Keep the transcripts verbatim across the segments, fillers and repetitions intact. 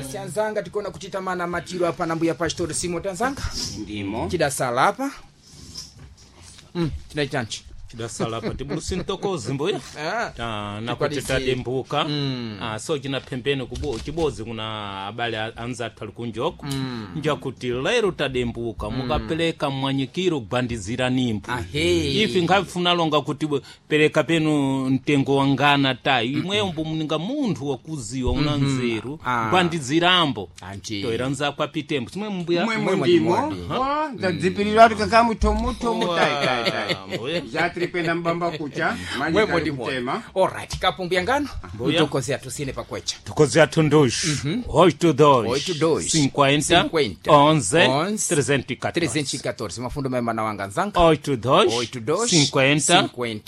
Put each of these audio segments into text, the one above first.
basi anzanga tikona kuchitamana matiro hapa na mbuya pastor Simo tanzanga ndimo chidasala hapa mm tinaitanchi chidasala hapa tibulusi ntokozi mboya ta na kuteta dembuka mm. ah so jina pembeni kubo kibozi kuna abale anza talikunjoko mm. nja kuti lero tadembuka mm. mukapeleka mwanyikiro gbandizira nimpu ifi ngafuna longa kuti peleka penu ntengo wangana ta imwe mbu muninga muntu wakuziwa unanzeru gbandizirambo toiranza kwa pitembo simwe mbuya mwe ndimo ndadzipirira kuti kakamu tomuto mutai tai tai jatri kwenda mbamba kucha manyika kutema. Alright, kapumbia ngano utokozea tusine pakwecha tokozea tundush oito dois cinquenta onze trezentos e quatorze mafundo mema na wanga nzanga oito dois cinquenta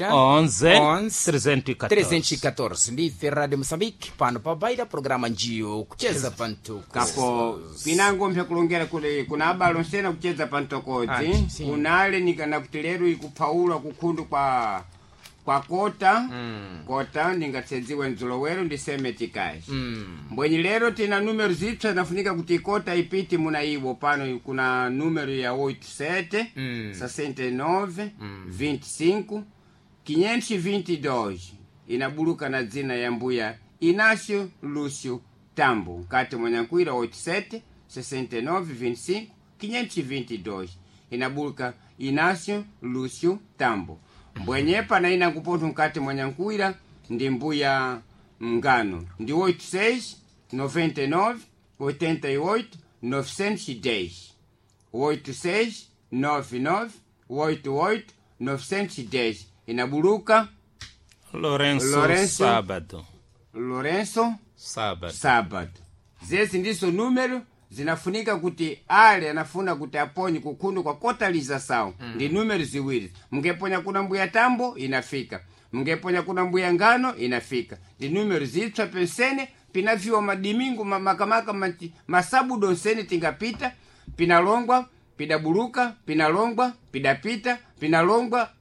onze trezentos e quatorze ndi Ferrari Moçambique pano pa baida programa njio kucheza pantuko kapo pinango mpya kulongera kule kuna abalo sena kucheza pantokozi kunale nikana kutelero ikupaula kukundu kwa kwa kota mm. kota ningatsedziwe nzulowero ndiseme tikazi mm. mbwenyi lero tina numero zipsa nafunika kuti kota ipiti muna iwo pano kuna numero ya oito sete mm. sessenta e nove mm. vinte e cinco quinhentos e vinte e dois inabuluka na dzina ya mbuya Inácio Lúcio Tambo kati mwanyankuira oito sete sessenta e nove vinte e cinco quinhentos e vinte e dois inabuluka Inácio Lúcio Tambo. Mbwenyepa na ina kupotu mkati mwanyankuira ndi mbuya ngano ndi oito seis noventa e nove oitenta e oito novecentos e dez oito seis nove nove oito oito novecentos e dez inabuluka Lourenço, Lourenço Sábado Lourenço Sábado Sábado zesi ndiso numero zinafunika kuti ale anafuna kuti aponye kukundu kwa kotalização mm. ndi numero ziwiri mngeponya kuna mbuya Tambo inafika mngeponya kuna mbuya ngano inafika ndi numero zipsa pensene pinaviwa madimingu makamaka mati masabudo nsene tingapita pinalongwa pidabuluka pinalongwa pidapita pinalongwa